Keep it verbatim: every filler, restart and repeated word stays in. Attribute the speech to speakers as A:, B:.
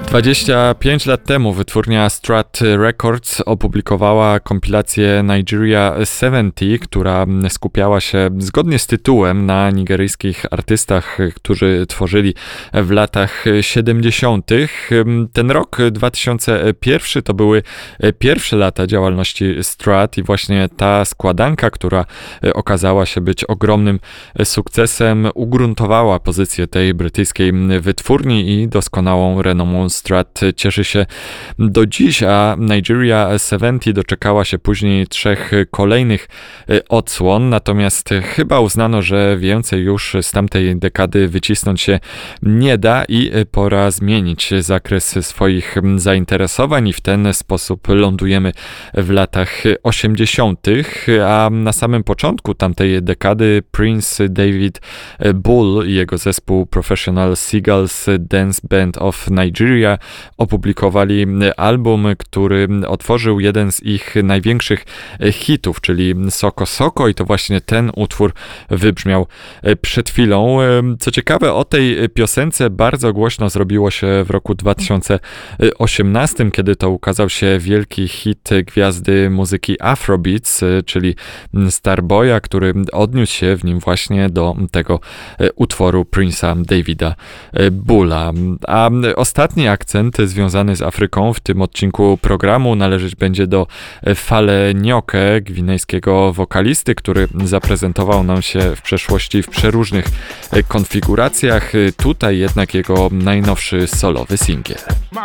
A: dwadzieścia pięć lat temu wytwórnia Strut Records opublikowała kompilację Nigeria siedemdziesiąt, która skupiała się zgodnie z tytułem na nigeryjskich artystach, którzy tworzyli w latach siedemdziesiątych. Ten rok dwa tysiące pierwszy to były pierwsze lata działalności Strut i właśnie ta składanka, która okazała się być ogromnym sukcesem, ugruntowała pozycję tej brytyjskiej wytwórni i doskonałą renomą Strut cieszy się do dziś, a Nigeria siedemdziesiąt doczekała się później trzech kolejnych odsłon, natomiast chyba uznano, że więcej już z tamtej dekady wycisnąć się nie da i pora zmienić zakres swoich zainteresowań i w ten sposób lądujemy w latach osiemdziesiątych, a na samym początku tamtej dekady Prince David Bull i jego zespół Professional Seagulls Dance Band of Nigeria opublikowali album, który otworzył jeden z ich największych hitów, czyli Soko Soko, i to właśnie ten utwór wybrzmiał przed chwilą. Co ciekawe, o tej piosence bardzo głośno zrobiło się w roku dwa tysiące osiemnastym, kiedy to ukazał się wielki hit gwiazdy muzyki Afrobeats, czyli Starboya, który odniósł się w nim właśnie do tego utworu Prince'a Davida Bulla. A ostatni akcent związany z Afryką w tym odcinku programu należeć będzie do Fale Nyoke, gwinejskiego wokalisty, który zaprezentował nam się w przeszłości w przeróżnych konfiguracjach. Tutaj jednak jego najnowszy solowy singiel.